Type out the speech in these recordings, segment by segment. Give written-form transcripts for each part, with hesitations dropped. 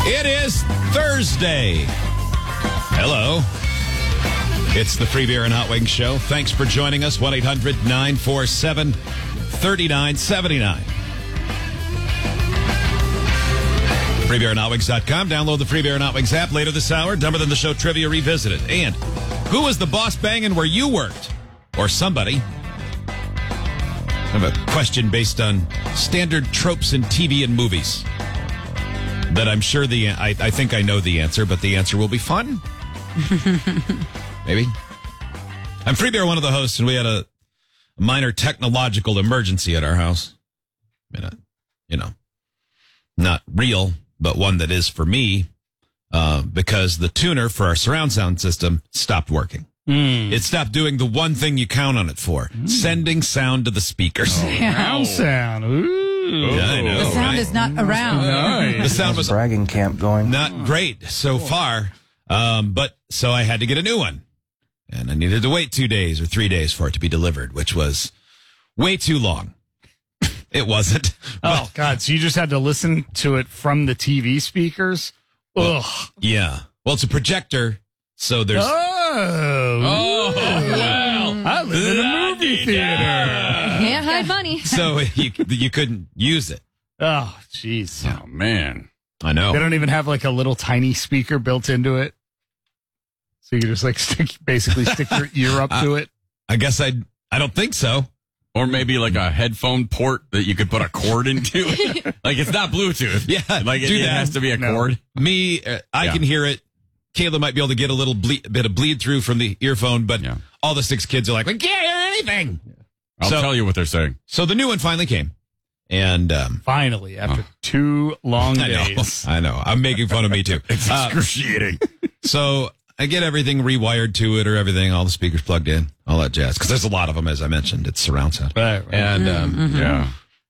It is Thursday. Hello. It's the Free Beer and Hot Wings Show. Thanks for joining us. 1-800-947-3979. FreeBeerandHotWings.com. Download the Free Beer and Hot Wings app. Later this hour, Dumber Than the Show Trivia Revisited. And who was the boss banging where you worked? Or somebody. I have a question based on standard tropes in TV and movies that I'm sure I think I know the answer, but the answer will be fun. Maybe. I'm Free Beer, one of the hosts, and we had a minor technological emergency at our house. Not real, but one that is for me, because the tuner for our surround sound system stopped working. It stopped doing the one thing you count on it for, sending sound to the speakers. Surround sound. Ooh. Yeah, I know, the sound is not around. The sound was bragging camp going. Not great so far, but so I had to get a new one. And I needed to wait 2 days or 3 days for it to be delivered, which was way too long. It wasn't. Oh, God. So you just had to listen to it from the TV speakers? Ugh. Yeah. Well, it's a projector, so there's... Oh, well. I live in a movie theater. Can't hide money. So you couldn't use it. Oh, jeez. Oh, man. I know. They don't even have like a little tiny speaker built into it. So you can just like basically stick your ear up to it. I guess I don't think so. Or maybe like a headphone port that you could put a cord into. Like it's not Bluetooth. Yeah. Like it has to be a cord. Me, I can hear it. Kayla might be able to get a little bit of bleed through from the earphone, but all the 6 kids are like, we can't hear anything. I'll tell you what they're saying. So the new one finally came. And finally, after 2 long days. I know. I'm making fun of me too. It's excruciating. So I get everything rewired to it or everything, all the speakers plugged in, all that jazz. Because there's a lot of them, as I mentioned. It's surround sound. Right. And yeah.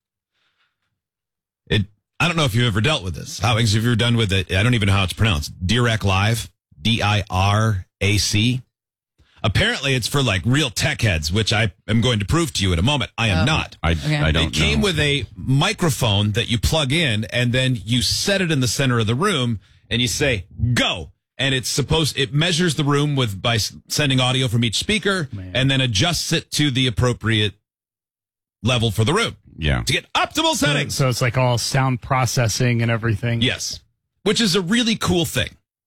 I don't know if you've ever dealt with this. How have you ever done with it? I don't even know how it's pronounced. Dirac Live. DIRAC. Apparently, it's for like real tech heads, which I am going to prove to you in a moment. I am not. I don't know. It came with a microphone that you plug in, and then you set it in the center of the room, and you say, go. And it measures the room by sending audio from each speaker, and then adjusts it to the appropriate level for the room. Yeah. To get optimal settings. So it's like all sound processing and everything. Yes. Which is a really cool thing.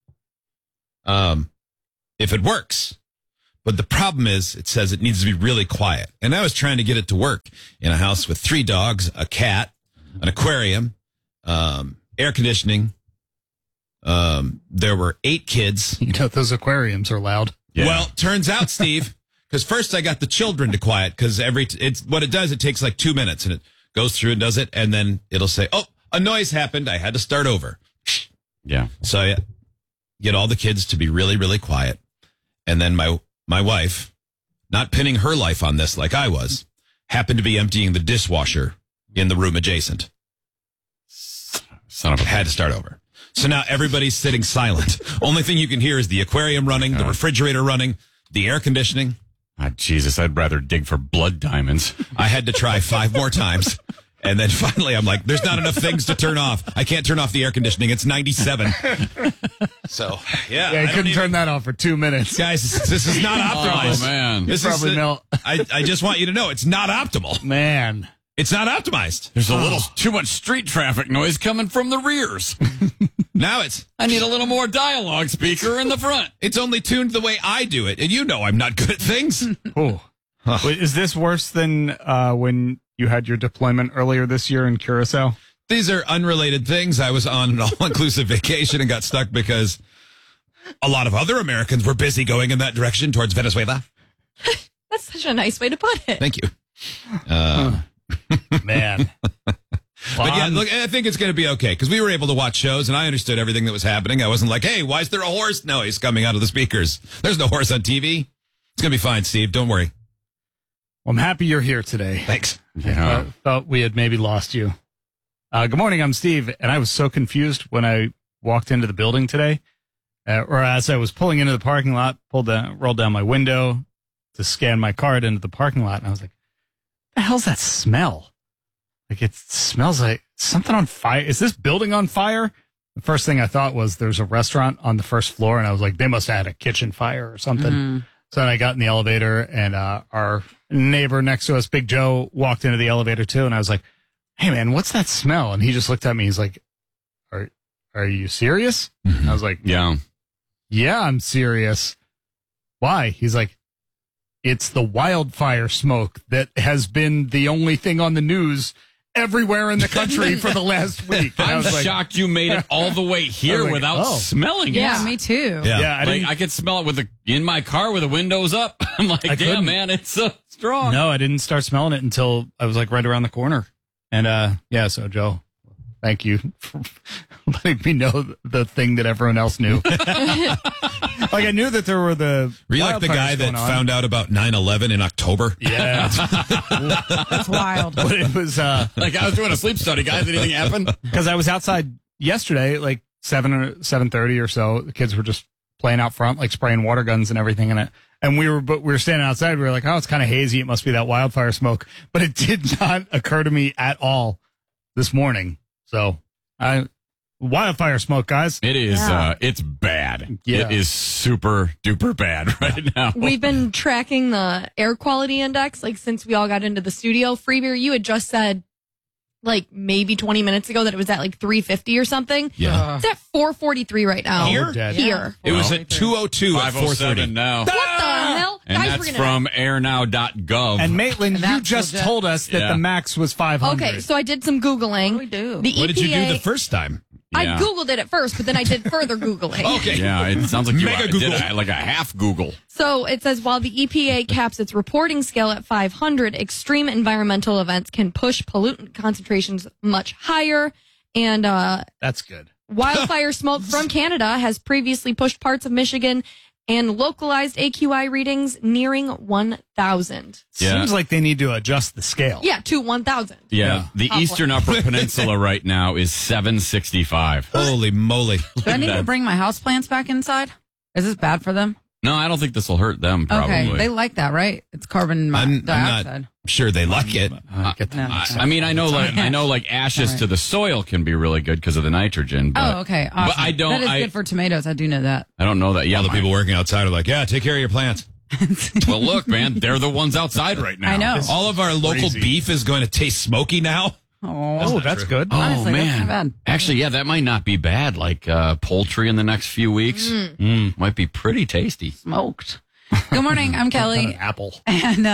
If it works. But the problem is it says it needs to be really quiet. And I was trying to get it to work in a house with 3 dogs, a cat, an aquarium, air conditioning. There were 8 kids. You know, those aquariums are loud. Yeah. Well, turns out, Steve, because first I got the children to quiet because what it does, it takes like 2 minutes and it goes through and does it. And then it'll say, oh, a noise happened. I had to start over. Yeah. So I get all the kids to be really, really quiet. And then my wife, not pinning her life on this like I was, happened to be emptying the dishwasher in the room adjacent. Son of a had to start over. So now everybody's sitting silent. Only thing you can hear is the aquarium running, the refrigerator running, the air conditioning. Ah, Jesus, I'd rather dig for blood diamonds. I had to try 5 more times. And then finally I'm like, there's not enough things to turn off. I can't turn off the air conditioning. It's 97. So, Yeah, you couldn't turn that off for 2 minutes. Guys, this is not optimized. Oh, man. This probably melt. I just want you to know it's not optimal. Man. It's not optimized. There's a little too much street traffic noise coming from the rears. Now I need a little more dialogue speaker in the front. It's only tuned the way I do it. And you know I'm not good at things. Oh. Wait, is this worse than when you had your deployment earlier this year in Curacao? These are unrelated things. I was on an all-inclusive vacation and got stuck because a lot of other Americans were busy going in that direction towards Venezuela. That's such a nice way to put it. Thank you. Man. But yeah, look, I think it's going to be okay because we were able to watch shows and I understood everything that was happening. I wasn't like, hey, why is there a horse noise coming out of the speakers? There's no horse on TV. It's going to be fine, Steve. Don't worry. Well, I'm happy you're here today. Thanks. I thought we had maybe lost you. Good morning, I'm Steve, and I was so confused when I walked into the building today, or as I was pulling into the parking lot, rolled down my window to scan my card into the parking lot, and I was like, what the hell's that smell? Like, it smells like something on fire. Is this building on fire? the first thing I thought was there's a restaurant on the first floor, and I was like, they must have had a kitchen fire or something. So then I got in the elevator, and our neighbor next to us, Big Joe, walked into the elevator too, and I was like, hey man, what's that smell? And he just looked at me. He's like, are you serious? I was like, Yeah. yeah, I'm serious. Why? He's like, it's the wildfire smoke that has been the only thing on the news everywhere in the country for the last week. And I I'm was like, shocked you made it all the way here like, without oh. smelling it. Yeah, me too. yeah, I could smell it in my car with the windows up. I'm like, damn, couldn't. man, it's so strong. No, I didn't start smelling it until I was like right around the corner. And yeah, so Joe, thank you for letting me know the thing that everyone else knew. Like I knew that there were the Were you like the wildfires guy that going on. found out about 9/11 in October? Yeah, That's wild. but it was Like I was doing a sleep study, guys. Anything happen? because I was outside yesterday, like 7:30 or so. The kids were just playing out front, like spraying water guns and everything in it. And we were standing outside. We were like, oh, it's kind of hazy. It must be that wildfire smoke. But it did not occur to me at all this morning. So wildfire smoke, guys. It is. Yeah. It's bad. Yeah. It is super duper bad right now. We've been tracking the air quality index like since we all got into the studio. Freebeer, you had just said like maybe 20 minutes ago that it was at like 350 or something. Yeah. It's at 443 right now. We're dead. Here. It was at 2:02 at 5:07 4:30. now. What the hell? And Guys, that's we're gonna from airnow.gov. And Maitland, you that's just legit. told us that Yeah. the max was 500. Okay, so I did some Googling. What do we do? The EPA, What did you do the first time? I Yeah. Googled it at first, but then I did further Googling. Okay. Yeah, it sounds like you Mega did Google. like a half Google. So it says while the EPA caps its reporting scale at 500, extreme environmental events can push pollutant concentrations much higher. And That's good. wildfire smoke from Canada has previously pushed parts of Michigan and localized AQI readings nearing 1,000. Yeah. Seems like they need to adjust the scale. Yeah, to 1,000. Yeah, the Awful. eastern upper peninsula right now is 765. Holy moly. Do I need to bring my houseplants back inside? Is this bad for them? No, I don't think this will hurt them, probably. Okay, they like that, right? It's carbon I'm dioxide. not sure they like it. Get that. No. I mean, I know like ashes to the soil can be really good because of the nitrogen. But, Oh, okay. Awesome. But I don't. That is good for tomatoes. I do know that. I don't know that. Yeah, All the people working outside are like, yeah, take care of your plants. Well, look, man, they're the ones outside right now. I know. All of our local crazy. beef is going to taste smoky now. Oh, That's good. Oh honestly, that's man, not bad. actually, yeah, that might not be bad. Like poultry in the next few weeks might be pretty tasty. Smoked. Good morning. I'm Kelly. Apple. And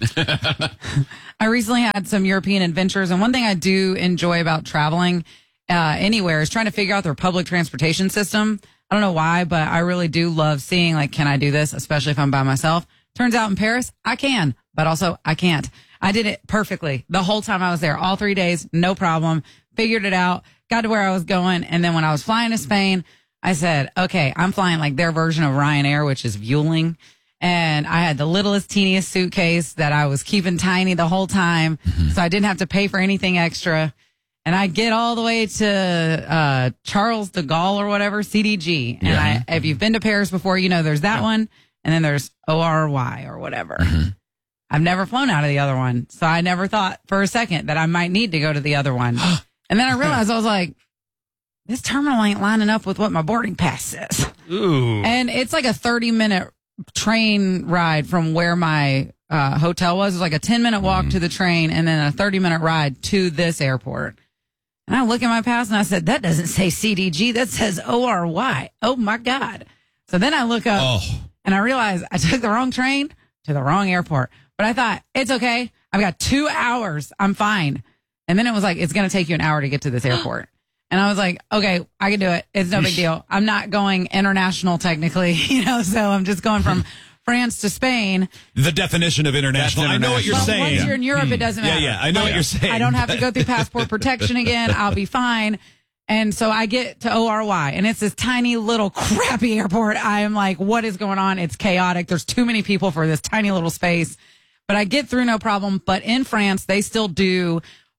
I recently had some European adventures. And one thing I do enjoy about traveling anywhere is trying to figure out their public transportation system. I don't know why, but I really do love seeing, like, can I do this, especially if I'm by myself? Turns out in Paris, I can, but also I can't. I did it perfectly the whole time I was there, all 3 days, no problem. Figured it out, got to where I was going. And then when I was flying to Spain, I said, okay, I'm flying like their version of Ryanair, which is Vueling. And I had the littlest, teeniest suitcase that I was keeping tiny the whole time. So I didn't have to pay for anything extra. And I get all the way to Charles de Gaulle or whatever, CDG. And if you've been to Paris before, you know there's that one. And then there's ORY or whatever. I've never flown out of the other one. So I never thought for a second that I might need to go to the other one. And then I realized, I was like, this terminal ain't lining up with what my boarding pass says. Ooh. And it's like a 30-minute train ride from where my hotel was. It was like a 10-minute walk to the train and then a 30-minute ride to this airport. And I look at my pass and I said, that doesn't say CDG. That says ORY. Oh, my God. So then I look up and I realize I took the wrong train to the wrong airport. But I thought, it's okay. I've got 2 hours. I'm fine. And then it was like, it's going to take you an hour to get to this airport. And I was like, okay, I can do it. It's no big deal. I'm not going international technically, so I'm just going from France to Spain. The definition of international. I know what you're But saying. once you're in Europe, it doesn't matter. Yeah, I know what you're saying. I don't have to go through passport protection again. I'll be fine. And so I get to ORY, and it's this tiny little crappy airport. I am like, what is going on? It's chaotic. There's too many people for this tiny little space. But I get through no problem. But in France, they still do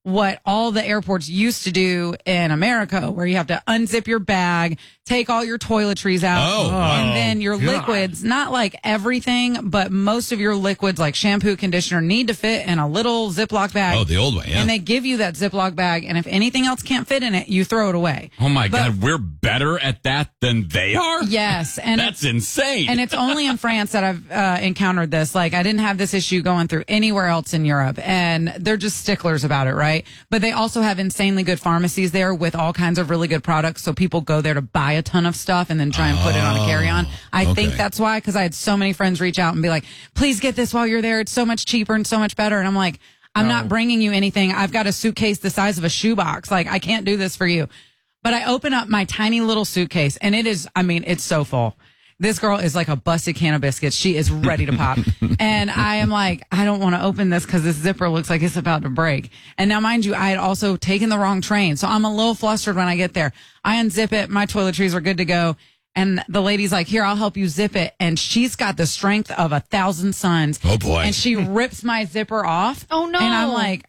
what all the airports used to do in America, where you have to unzip your bag, take all your toiletries out, and then your liquids, not like everything, but most of your liquids like shampoo, conditioner need to fit in a little Ziploc bag. Oh, the old way, yeah. And they give you that Ziploc bag, and if anything else can't fit in it, you throw it away. Oh my God, we're better at that than they are? Yes. And that's insane. And it's only in France that I've encountered this. Like, I didn't have this issue going through anywhere else in Europe, and they're just sticklers about it, right? But they also have insanely good pharmacies there with all kinds of really good products, so people go there to buy a ton of stuff and then try and put it on a carry-on. I think that's why, because I had so many friends reach out and be like, please get this while you're there. It's so much cheaper and so much better. And I'm like, I'm not bringing you anything. I've got a suitcase the size of a shoebox. Like, I can't do this for you. But I open up my tiny little suitcase, and it is, I mean, it's so full. This girl is like a busted can of biscuits. She is ready to pop. And I am like, I don't want to open this because this zipper looks like it's about to break. And now, mind you, I had also taken the wrong train. So I'm a little flustered when I get there. I unzip it. My toiletries are good to go. And the lady's like, here, I'll help you zip it. And she's got the strength of 1,000 suns. Oh, boy. And she rips my zipper off. Oh, no. And I'm like,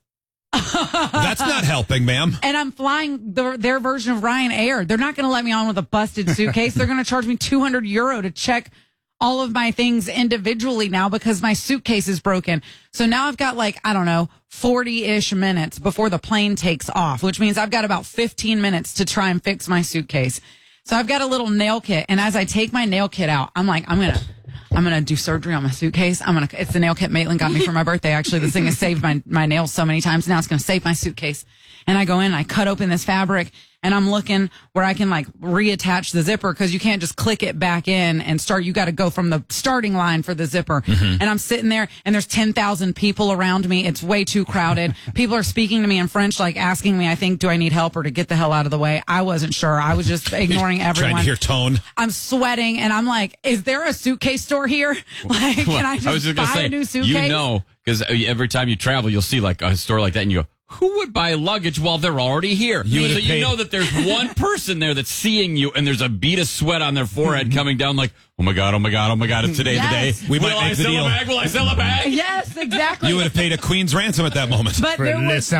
that's not helping, ma'am. and I'm flying their version of Ryanair. They're not going to let me on with a busted suitcase. They're going to charge me €200 to check all of my things individually now because my suitcase is broken. So now I've got 40-ish minutes before the plane takes off, which means I've got about 15 minutes to try and fix my suitcase. So I've got a little nail kit. And as I take my nail kit out, I'm like, I'm going to do surgery on my suitcase. It's the nail kit Maitland got me for my birthday. Actually, this thing has saved my nails so many times. Now it's going to save my suitcase. And I go in, I cut open this fabric, and I'm looking where I can reattach the zipper because you can't just click it back in and start. You got to go from the starting line for the zipper. And I'm sitting there, and there's 10,000 people around me. It's way too crowded. People are speaking to me in French, asking me, I think, do I need help or to get the hell out of the way? I wasn't sure. I was just ignoring everyone. Trying to hear tone. I'm sweating, and I'm like, is there a suitcase store here? Can I just buy a new suitcase? Because every time you travel, you'll see a store like that, and you go, who would buy luggage while they're already here? You know that there's one person there that's seeing you, and there's a bead of sweat on their forehead coming down oh my God, it's today the day. We might make the deal. Will I sell a bag? Yes, exactly. You would have paid a queen's ransom at that moment. But there's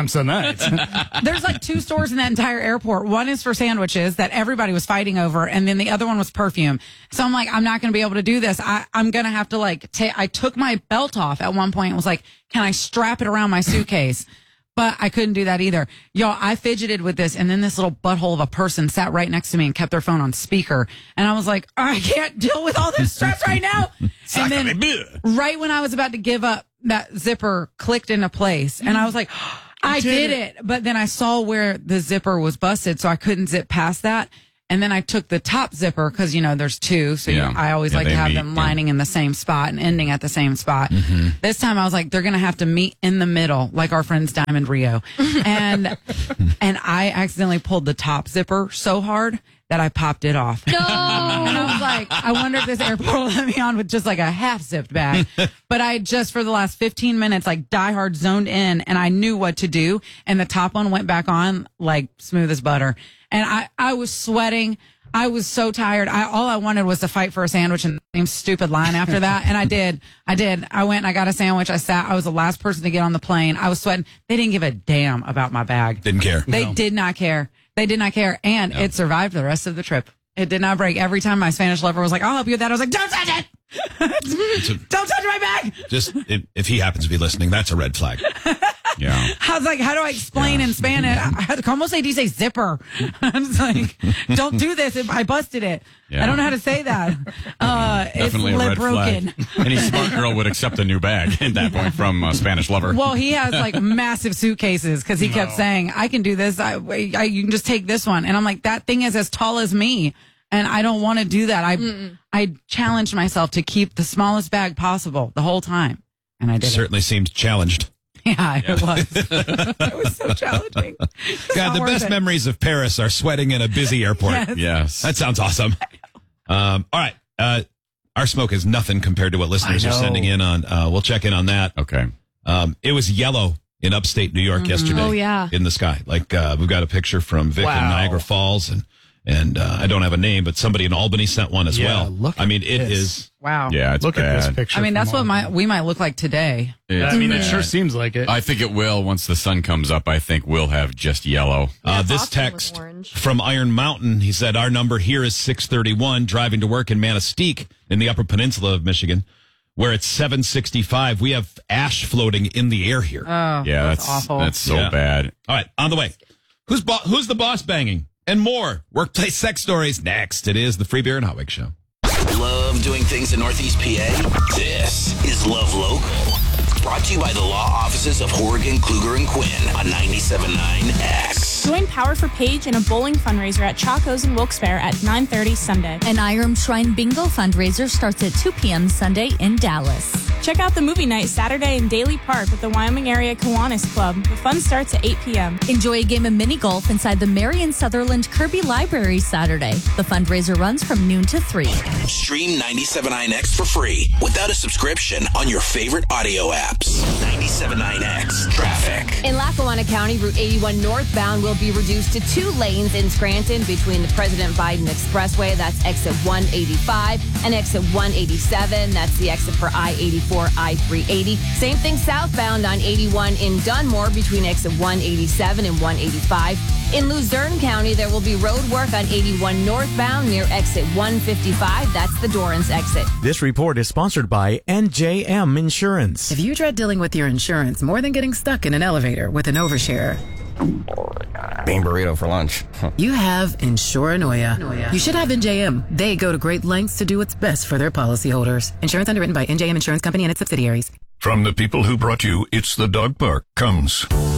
2 stores in that entire airport. One is for sandwiches that everybody was fighting over, and then the other one was perfume. So I'm like, I'm not going to be able to do this. I'm going to have to I took my belt off at one point and was like, can I strap it around my suitcase? But I couldn't do that either. Y'all, I fidgeted with this, and then this little butthole of a person sat right next to me and kept their phone on speaker. And I was like, I can't deal with all this stress right now. And then right when I was about to give up, that zipper clicked into place. And I was like, I did it. But then I saw where the zipper was busted, so I couldn't zip past that. And then I took the top zipper because, there's 2. So I always like to have them lining in the same spot and ending at the same spot. Mm-hmm. This time I was like, they're going to have to meet in the middle like our friends Diamond Rio. And I accidentally pulled the top zipper so hard that I popped it off. No. And I was like, I wonder if this airport will let me on with just a half zipped bag. But I just for the last 15 minutes, diehard zoned in, and I knew what to do. And the top one went back on smooth as butter. And I was sweating. I was so tired. All I wanted was to fight for a sandwich and the same stupid line after that. And I did. I went and I got a sandwich. I was the last person to get on the plane. I was sweating. They didn't give a damn about my bag. Didn't care. They did not care. They did not care. And it survived the rest of the trip. It did not break. Every time my Spanish lover was like, I'll help you with that, I was like, don't touch it. Don't touch my bag. Just if he happens to be listening, that's a red flag. Yeah. I was like, how do I explain in Spanish? ¿Cómo se dice zipper? I was like, don't do this. I busted it. Yeah. I don't know how to say that. Definitely it's a red broken. flag. Any smart girl would accept a new bag at that point from a Spanish lover. Well, he has massive suitcases because he kept saying, I can do this. You can just take this one. And I'm like, that thing is as tall as me. And I don't want to do that. I challenged myself to keep the smallest bag possible the whole time. And I did. Certainly seemed challenged. Yeah, it was. It was so challenging. God, the best memories of Paris are sweating in a busy airport. Yes. That sounds awesome. All right. Our smoke is nothing compared to what listeners are sending in on. We'll check in on that. Okay. It was yellow in upstate New York yesterday. Oh, yeah. In the sky. We've got a picture from Vic in Niagara Falls, and And I don't have a name, but somebody in Albany sent one as well. Look I mean, it this. is. Wow. Yeah, it's Look bad. at this picture. I mean, that's from what we might look like today. It's I mean, it bad. sure seems like it. I think it will. Once the sun comes up, I think we'll have just yellow. This Boston was text orange. from Iron Mountain, he said, our number here is 631, driving to work in Manistee in the Upper Peninsula of Michigan, where it's 765. We have ash floating in the air here. Oh, Yeah, that's awful. That's so Yeah. bad. All right, on the way. Who's the boss banging? And more workplace sex stories next. It is the Free Beer and Hot Wig Show. Love doing things in Northeast PA? This is Love Local. Brought to you by the law offices of Horgan, Kluger, and Quinn on 97.9 X. Join Power for Page in a bowling fundraiser at Chaco's and Wilkes-Barre at 9:30 Sunday. An Iram Shrine Bingo fundraiser starts at 2 p.m. Sunday in Dallas. Check out the movie night Saturday in Daly Park with the Wyoming Area Kiwanis Club. The fun starts at 8 p.m. Enjoy a game of mini golf inside the Marion Sutherland Kirby Library Saturday. The fundraiser runs from noon to 3. Stream 97.9 X for free without a subscription on your favorite audio apps. 97.9 X Traffic. In Lackawanna County, Route 81 northbound will be reduced to 2 lanes in Scranton between the President Biden Expressway, that's exit 185, and exit 187, that's the exit for I-84, I-380. Same thing southbound on 81 in Dunmore between exit 187 and 185. In Luzerne County, there will be road work on 81 northbound near exit 155, that's the Dorrance exit. This report is sponsored by NJM Insurance. If you dread dealing with your insurance more than getting stuck in an elevator with an overshare, bean burrito for lunch. you have Insuranoia. You should have NJM. They go to great lengths to do what's best for their policyholders. Insurance underwritten by NJM Insurance Company and its subsidiaries. From the people who brought you It's the Dog Park comes